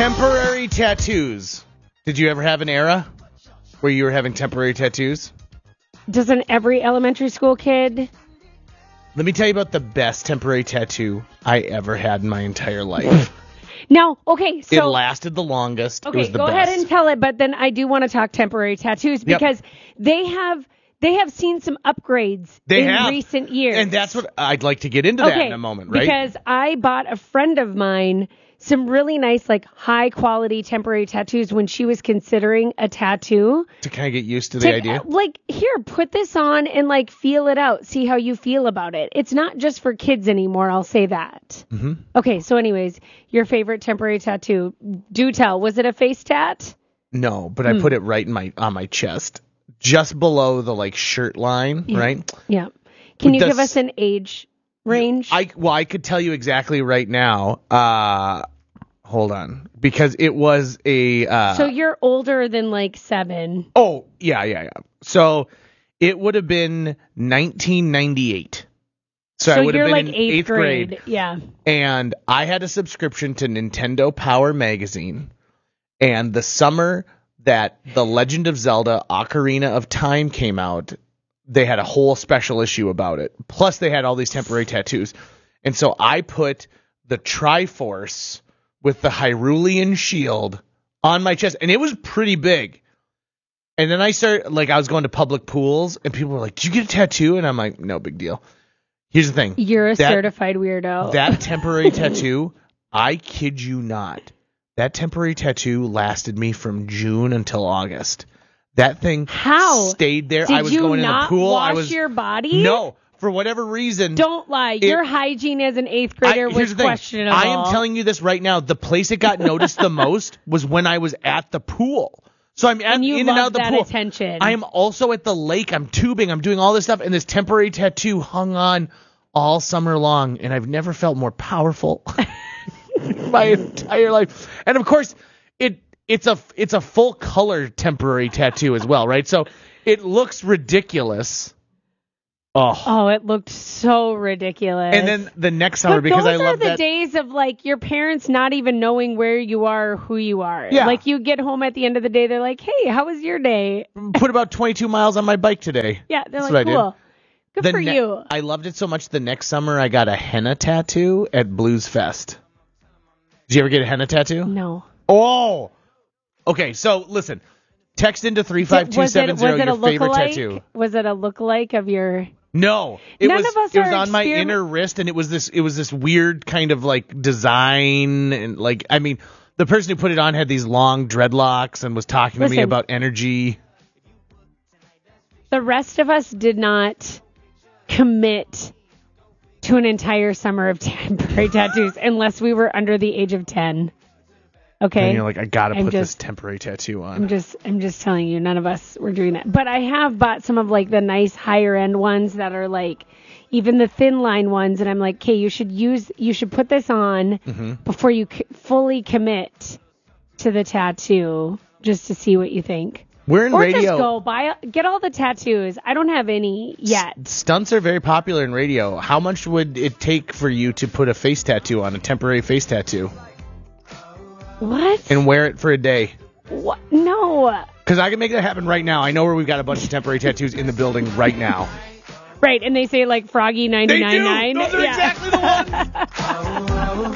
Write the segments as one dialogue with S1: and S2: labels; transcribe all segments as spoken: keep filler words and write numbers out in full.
S1: Temporary tattoos. Did you ever have an era where you were having temporary tattoos?
S2: Doesn't every elementary school kid?
S1: Let me tell you about the best temporary tattoo I ever had in my entire life.
S2: No, okay, so...
S1: It lasted the longest.
S2: Okay,
S1: it was the
S2: go
S1: best.
S2: ahead and tell it, but then I do want to talk temporary tattoos because
S1: Yep.
S2: they have they have seen some upgrades
S1: They
S2: in
S1: have.
S2: recent years.
S1: And that's what I'd like to get into that
S2: okay,
S1: in a moment, right?
S2: Because I bought a friend of mine some really nice, like, high-quality temporary tattoos when she was considering a tattoo.
S1: To kind of get used to the
S2: To,
S1: idea.
S2: Like, here, put this on and, like, feel it out. See how you feel about it. It's not just for kids anymore, I'll say that.
S1: Mm-hmm.
S2: Okay, so anyways, your favorite temporary tattoo. Do tell. Was it a face tat?
S1: No, but I
S2: Hmm.
S1: put it right in my on my chest, just below the like shirt line,
S2: Yeah.
S1: right?
S2: Yeah. Can
S1: But
S2: you
S1: the
S2: give
S1: s-
S2: us an age range?
S1: I well, I could tell you exactly right now. Uh, hold on, because it was a. Uh,
S2: so you're older than, like, seven.
S1: oh yeah, yeah, yeah. So it would have been nineteen ninety-eight. So,
S2: So
S1: I would
S2: you're
S1: have been
S2: like
S1: in
S2: eighth,
S1: eighth
S2: grade.
S1: grade,
S2: Yeah.
S1: and I had a subscription to Nintendo Power magazine. And the summer that The Legend of Zelda Ocarina of Time came out, they had a whole special issue about it. Plus, they had all these temporary tattoos. And so I put the Triforce with the Hyrulean shield on my chest, and it was pretty big. And then I started, like, I was going to public pools, and people were like, "Did you get a tattoo?" And I'm like, "No big deal." Here's the thing.
S2: You're a
S1: That-
S2: certified weirdo.
S1: That temporary tattoo, I kid you not. That temporary tattoo lasted me from June until August. That thing
S2: How?
S1: stayed there.
S2: Did
S1: I was
S2: you
S1: going
S2: not
S1: in the pool.
S2: wash
S1: I was
S2: your body?
S1: No, for whatever reason.
S2: Don't lie.
S1: It-
S2: Your hygiene as an eighth grader
S1: I, here's
S2: was
S1: the thing.
S2: questionable.
S1: I am telling you this right now. The place it got noticed the most was when I was at the pool. So I'm at,
S2: And you
S1: in and out of
S2: love
S1: the
S2: that
S1: pool.
S2: attention.
S1: I am also at the lake. I'm tubing. I'm doing all this stuff, and this temporary tattoo hung on all summer long, and I've never felt more powerful in my entire life. And of course, it it's a it's a full color temporary tattoo as well, right? So it looks ridiculous. Oh.
S2: Oh, it looked so ridiculous.
S1: And then the next summer,
S2: but
S1: because
S2: those
S1: I love
S2: are the
S1: that.
S2: days of, like, your parents not even knowing where you are or who you are.
S1: Yeah.
S2: Like, you get home at the end of the day, they're like, hey, how was your day?
S1: Put about twenty-two miles on my bike today.
S2: Yeah, they're
S1: That's
S2: like,
S1: what I did.
S2: cool. Good
S1: The
S2: for
S1: ne-
S2: you.
S1: I loved it so much. The next summer, I got a henna tattoo at Blues Fest. Did you ever get a henna tattoo?
S2: No.
S1: Oh. Okay, so listen. Text into three five two seven zero your favorite
S2: lookalike?
S1: tattoo.
S2: Was it a lookalike of your...
S1: No, it
S2: None
S1: was
S2: of us
S1: it was
S2: are
S1: on my
S2: experiment-
S1: inner wrist, and it was this it was this weird kind of like design, and like I mean, the person who put it on had these long dreadlocks and was talking to me
S2: Listen.
S1: about energy.
S2: The rest of us did not commit to an entire summer of temporary tattoos unless we were under the age of ten. Okay?
S1: And you're like, I gotta
S2: I'm
S1: put
S2: just-
S1: this temporary tattoo on.
S2: I'm just I'm just telling you, none of us were doing that. But I have bought some of, like, the nice higher end ones that are like even the thin line ones, and I'm like, okay, you should use you should put this on
S1: Mm-hmm.
S2: before you c- fully commit to the tattoo, just to see what you think.
S1: We're in
S2: Or
S1: radio.
S2: just go buy get all the tattoos. I don't have any yet.
S1: S- Stunts are very popular in radio. How much would it take for you to put a face tattoo on, a temporary face tattoo,
S2: What?
S1: and wear it for a day?
S2: What? No.
S1: Because I can make that happen right now. I know where we've got a bunch of temporary tattoos in the building right now.
S2: Right, and they say, like, Froggy nine
S1: They
S2: nine
S1: do.
S2: nine.
S1: Those are
S2: Yeah.
S1: exactly the ones.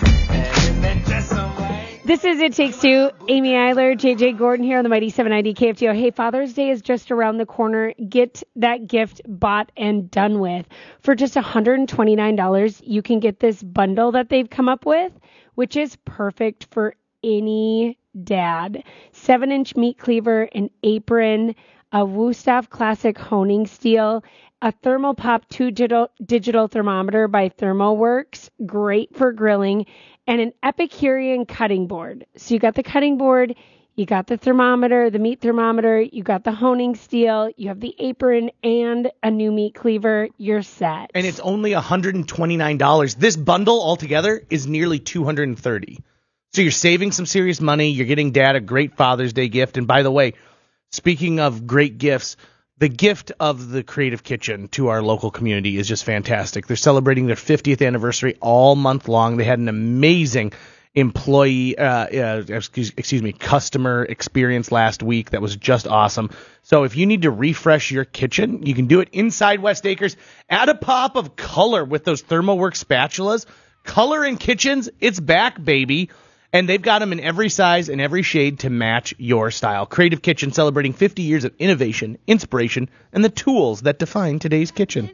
S2: This is It Takes Two. Amy Eiler, J J Gordon here on the Mighty seven ninety K F T O. Hey, Father's Day is just around the corner. Get that gift bought and done with. For just one hundred twenty-nine dollars, you can get this bundle that they've come up with, which is perfect for any dad. Seven-inch meat cleaver, an apron, a Wusthof Classic honing steel, a Thermopop two digital, digital thermometer by ThermoWorks, great for grilling, and an Epicurean cutting board. So you got the cutting board, you got the thermometer, the meat thermometer, you got the honing steel, you have the apron, and a new meat cleaver. You're set.
S1: And it's only one hundred twenty-nine dollars. This bundle altogether is nearly two hundred thirty dollars. So you're saving some serious money. You're getting Dad a great Father's Day gift. And by the way, speaking of great gifts, the gift of the Creative Kitchen to our local community is just fantastic. They're celebrating their fiftieth anniversary all month long. They had an amazing employee, uh, uh, excuse, excuse me, customer experience last week that was just awesome. So if you need to refresh your kitchen, you can do it inside West Acres. Add a pop of color with those ThermoWorks spatulas. Color in kitchens, it's back, baby. And they've got them in every size and every shade to match your style. Creative Kitchen, celebrating fifty years of innovation, inspiration, and the tools that define today's kitchen.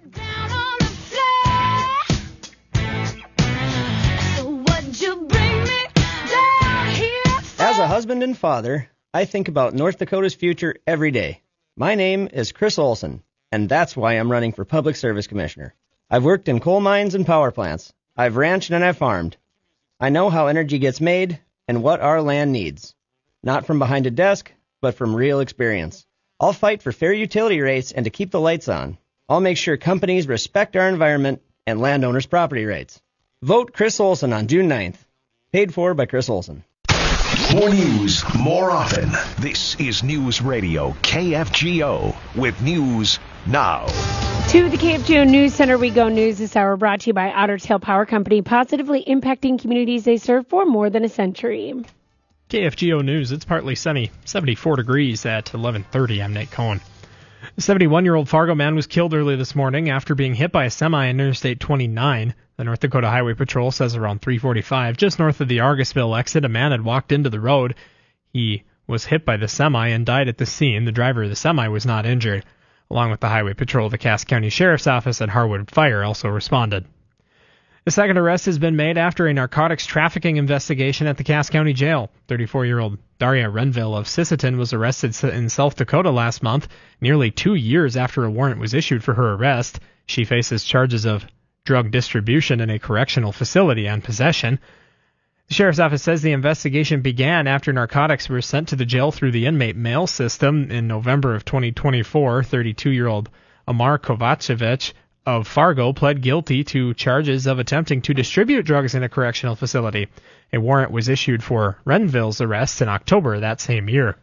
S3: As a husband and father, I think about North Dakota's future every day. My name is Chris Olson, and that's why I'm running for Public Service Commissioner. I've worked in coal mines and power plants. I've ranched and I've farmed. I know how energy gets made and what our land needs. Not from behind a desk, but from real experience. I'll fight for fair utility rates and to keep the lights on. I'll make sure companies respect our environment and landowners' property rights. Vote Chris Olson on June ninth. Paid for by Chris Olson.
S4: More news, more often. This is News Radio K F G O with News Now.
S2: To the K F G O News Center we go. News this hour brought to you by Otter Tail Power Company, positively impacting communities they serve for more than a century.
S5: K F G O News, it's partly sunny, seventy-four degrees at eleven thirty. I'm Nate Cohen. A seventy-one-year-old Fargo man was killed early this morning after being hit by a semi on Interstate twenty-nine. The North Dakota Highway Patrol says around three forty-five, just north of the Argusville exit, a man had walked into the road. He was hit by the semi and died at the scene. The driver of the semi was not injured. Along with the Highway Patrol, the Cass County Sheriff's Office and Harwood Fire also responded. The second arrest has been made after a narcotics trafficking investigation at the Cass County Jail. thirty-four-year-old Daria Renville of Sisseton was arrested in South Dakota last month, nearly two years after a warrant was issued for her arrest. She faces charges of drug distribution in a correctional facility and possession. The Sheriff's Office says the investigation began after narcotics were sent to the jail through the inmate mail system. In November of twenty twenty-four, thirty-two-year-old Amar Kovacevic of Fargo pled guilty to charges of attempting to distribute drugs in a correctional facility. A warrant was issued for Renville's arrest in October that same year.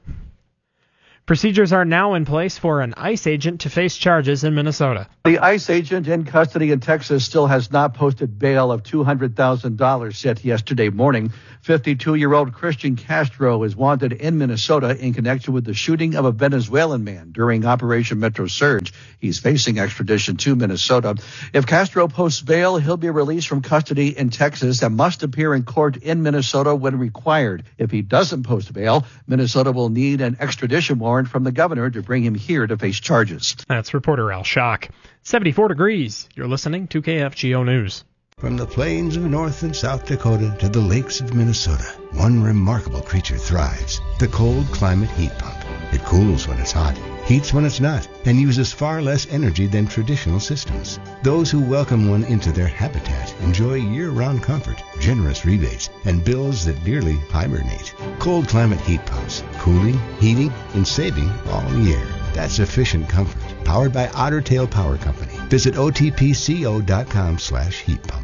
S5: Procedures are now in place for an ICE agent to face charges in Minnesota.
S6: The ICE agent in custody in Texas still has not posted bail of two hundred thousand dollars set yesterday morning. fifty-two-year-old Christian Castro is wanted in Minnesota in connection with the shooting of a Venezuelan man during Operation Metro Surge. He's facing extradition to Minnesota. If Castro posts bail, he'll be released from custody in Texas and must appear in court in Minnesota when required. If he doesn't post bail, Minnesota will need an extradition warrant from the governor to bring him here to face charges.
S5: That's reporter Al Schock. seventy-four degrees. You're listening to K F G O News.
S7: From the plains of North and South Dakota to the lakes of Minnesota, one remarkable creature thrives, the cold climate heat pump. It cools when it's hot, heats when it's not, and uses far less energy than traditional systems. Those who welcome one into their habitat enjoy year-round comfort, generous rebates, and bills that nearly hibernate. Cold climate heat pumps, cooling, heating, and saving all year. That's efficient comfort, powered by Otter Tail Power Company. Visit O T P C O dot com slash heat pump.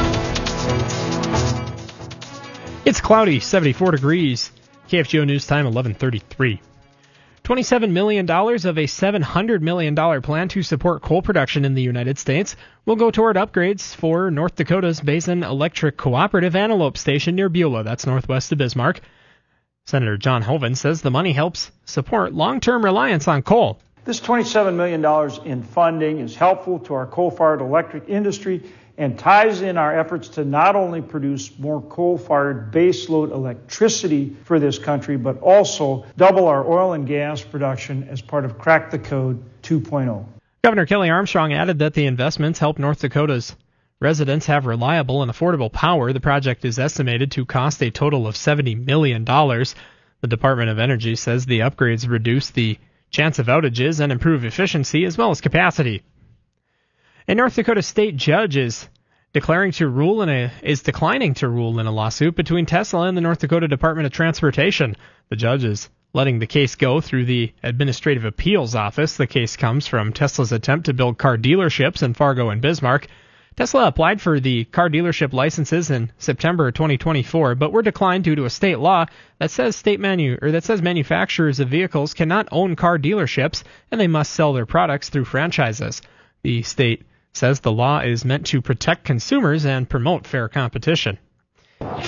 S5: It's cloudy, seventy-four degrees. K F G O News Time, eleven thirty-three. twenty-seven million dollars of a seven hundred million dollars plan to support coal production in the United States will go toward upgrades for North Dakota's Basin Electric Cooperative Antelope Station near Beulah. That's northwest of Bismarck. Senator John Hoeven says the money helps support long-term reliance on coal.
S8: This twenty-seven million dollars in funding is helpful to our coal-fired electric industry and ties in our efforts to not only produce more coal-fired baseload electricity for this country, but also double our oil and gas production as part of Crack the Code two point oh.
S5: Governor Kelly Armstrong added that the investments help North Dakota's residents have reliable and affordable power. The project is estimated to cost a total of seventy million dollars. The Department of Energy says the upgrades reduce the chance of outages and improve efficiency as well as capacity. A North Dakota state judge is declaring to rule in a is declining to rule in a lawsuit between Tesla and the North Dakota Department of Transportation. The judge is letting the case go through the Administrative Appeals Office. The case comes from Tesla's attempt to build car dealerships in Fargo and Bismarck. Tesla applied for the car dealership licenses in September twenty twenty-four, but were declined due to a state law that says state manu or that says manufacturers of vehicles cannot own car dealerships and they must sell their products through franchises. The state says the law is meant to protect consumers and promote fair competition.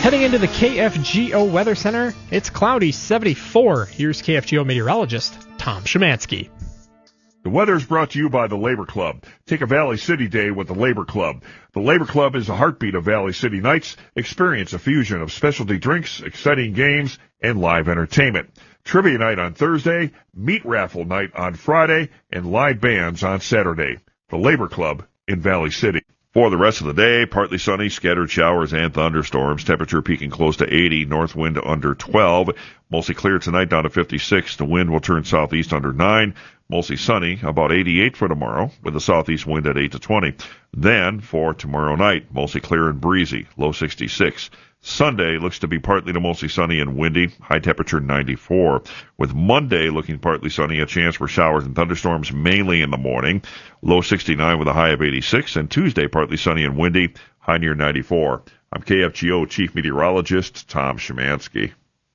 S5: Heading into the K F G O Weather Center, it's cloudy, seventy-four. Here's K F G O meteorologist Tom Szymanski.
S9: The weather is brought to you by the Labor Club. Take a Valley City day with the Labor Club. The Labor Club is the heartbeat of Valley City nights. Experience a fusion of specialty drinks, exciting games, and live entertainment. Trivia night on Thursday, meat raffle night on Friday, and live bands on Saturday. The Labor Club in Valley City. For the rest of the day, partly sunny, scattered showers and thunderstorms. Temperature peaking close to eighty, north wind under twelve. Mostly clear tonight down to fifty-six. The wind will turn southeast under nine. Mostly sunny, about eighty-eight for tomorrow, with a southeast wind at eight to twenty. Then, for tomorrow night, mostly clear and breezy, low sixty-six. Sunday looks to be partly to mostly sunny and windy, high temperature ninety-four. With Monday looking partly sunny, a chance for showers and thunderstorms mainly in the morning, low sixty-nine with a high of eighty-six. And Tuesday partly sunny and windy, high near ninety-four. I'm K F G O Chief Meteorologist Tom Szymanski.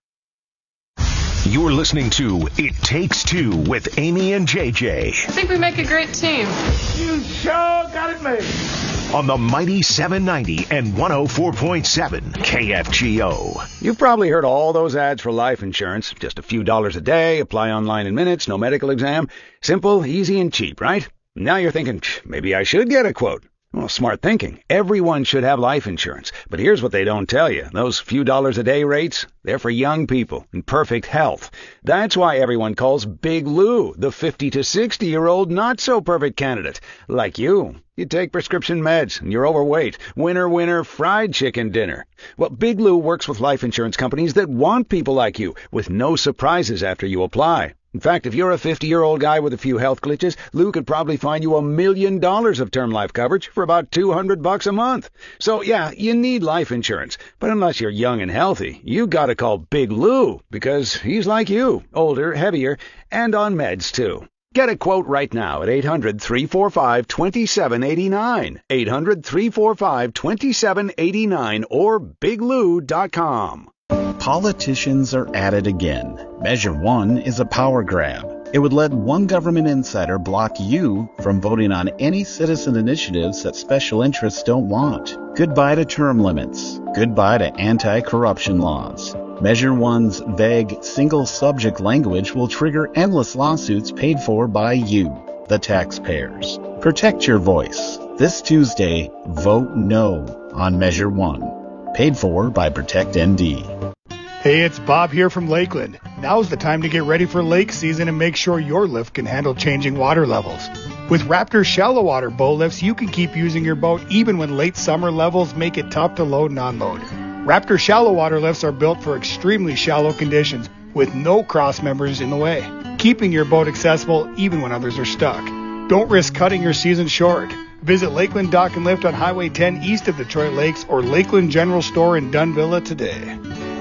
S4: You're listening to It Takes Two with Amy and J J.
S10: I think we make a great team.
S8: You sure got it made.
S4: On the mighty seven ninety and one oh four point seven K F G O.
S11: You've probably heard all those ads for life insurance. Just a few dollars a day, apply online in minutes, no medical exam. Simple, easy, and cheap, right? Now you're thinking, maybe I should get a quote. Well, smart thinking. Everyone should have life insurance. But here's what they don't tell you. Those few dollars a day rates, they're for young people in perfect health. That's why everyone calls Big Lou the fifty to sixty-year-old not-so-perfect candidate. Like you. You take prescription meds, and you're overweight. Winner, winner, fried chicken dinner. Well, Big Lou works with life insurance companies that want people like you, with no surprises after you apply. In fact, if you're a fifty-year-old guy with a few health glitches, Lou could probably find you a million dollars of term life coverage for about two hundred bucks a month. So, yeah, you need life insurance. But unless you're young and healthy, you gotta call Big Lou, because he's like you, older, heavier, and on meds, too. Get a quote right now at eight hundred, three four five, two seven eight nine, eight hundred, three four five, two seven eight nine, or big lou dot com.
S12: Politicians are at it again. Measure one is a power grab. It would let one government insider block you from voting on any citizen initiatives that special interests don't want. Goodbye to term limits. Goodbye to anti-corruption laws. Measure one's vague, single-subject language will trigger endless lawsuits paid for by you, the taxpayers. Protect your voice. This Tuesday, vote no on Measure one. Paid for by Protect N D.
S13: Hey, it's Bob here from Lakeland. Now's the time to get ready for lake season and make sure your lift can handle changing water levels. With Raptor shallow water bow lifts, you can keep using your boat even when late summer levels make it tough to load and unload. Raptor shallow water lifts are built for extremely shallow conditions with no cross members in the way, keeping your boat accessible even when others are stuck. Don't risk cutting your season short. Visit Lakeland Dock and Lift on Highway ten east of Detroit Lakes or Lakeland General Store in Dunvilla today.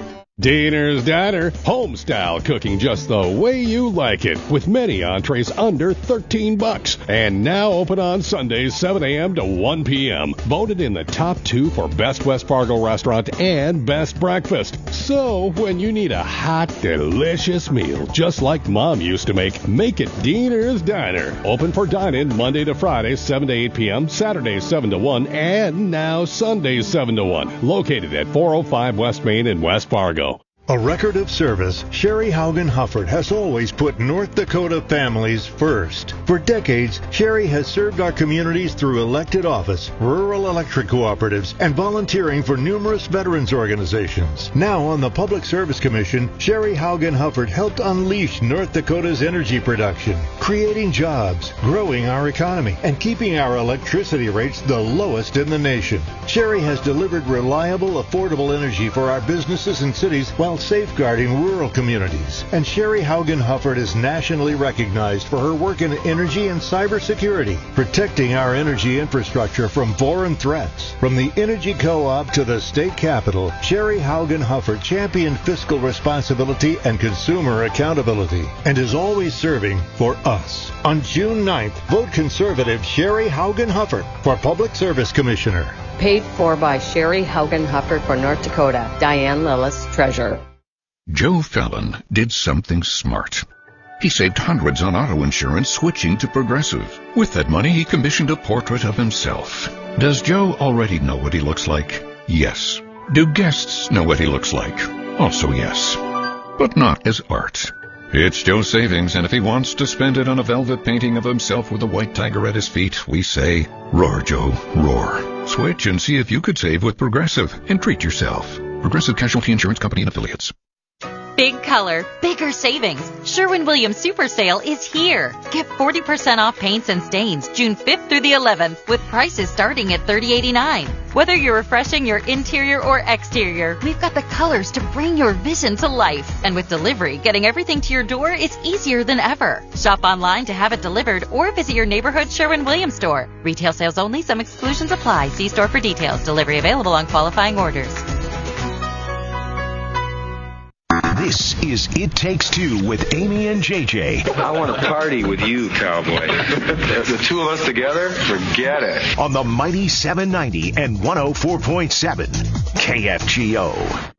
S14: Diner's Diner, home style cooking just the way you like it, with many entrees under thirteen bucks, and now open on Sundays seven a.m. to one p.m. Voted in the top two for best West Fargo restaurant and best breakfast. So when you need a hot, delicious meal just like Mom used to make, make it Diner's Diner. Open for dine-in Monday to Friday seven to eight p.m., Saturdays seven to one, and now Sundays seven to one. Located at four oh five West Main in West Fargo.
S15: A record of service, Sherry Haugen Hufford has always put North Dakota families first. For decades, Sherry has served our communities through elected office, rural electric cooperatives, and volunteering for numerous veterans organizations. Now on the Public Service Commission, Sherry Haugen Hufford helped unleash North Dakota's energy production, creating jobs, growing our economy, and keeping our electricity rates the lowest in the nation. Sherry has delivered reliable, affordable energy for our businesses and cities while safeguarding rural communities. And Sherry Haugen Hufford is nationally recognized for her work in energy and cybersecurity, protecting our energy infrastructure from foreign threats. From the Energy Co-op to the state capitol, Sherry Haugen Hufford championed fiscal responsibility and consumer accountability, and is always serving for us. On June ninth, vote conservative Sherry Haugen Hufford for Public Service Commissioner.
S16: Paid for by Sherry Haugen Hufford for North Dakota. Diane Lillis, Treasurer.
S17: Joe Fallon did something smart. He saved hundreds on auto insurance switching to Progressive. With that money, he commissioned a portrait of himself. Does Joe already know what he looks like? Yes. Do guests know what he looks like? Also yes, but not as art. It's Joe's savings, and if he wants to spend it on a velvet painting of himself with a white tiger at his feet, we say, roar, Joe, roar. Switch and see if you could save with Progressive and treat yourself. Progressive Casualty Insurance Company and Affiliates.
S18: Big color, bigger savings. Sherwin-Williams Super Sale is here. Get forty percent off paints and stains June fifth through the eleventh with prices starting at thirty eighty-nine. Whether you're refreshing your interior or exterior, we've got the colors to bring your vision to life. And with delivery, getting everything to your door is easier than ever. Shop online to have it delivered or visit your neighborhood Sherwin-Williams store. Retail sales only. Some exclusions apply. See store for details. Delivery available on qualifying orders.
S4: This is It Takes Two with Amy and J J.
S19: I want to party with you, cowboy. The two of us together, forget it.
S4: On the mighty seven ninety and one oh four point seven K F G O.